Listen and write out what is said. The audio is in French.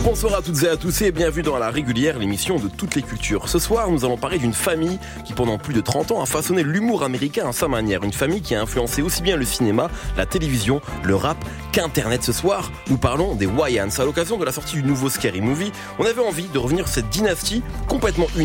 Bonsoir à toutes et à tous et bienvenue dans La Régulière, l'émission de toutes les cultures. Ce soir, nous allons parler d'une famille qui pendant plus de 30 ans a façonné l'humour américain à sa manière. Une famille qui a influencé aussi bien le cinéma, la télévision, le rap qu'Internet. Ce soir, nous parlons des Wayans. À l'occasion de la sortie du nouveau Scary Movie, on avait envie de revenir sur cette dynastie complètement unique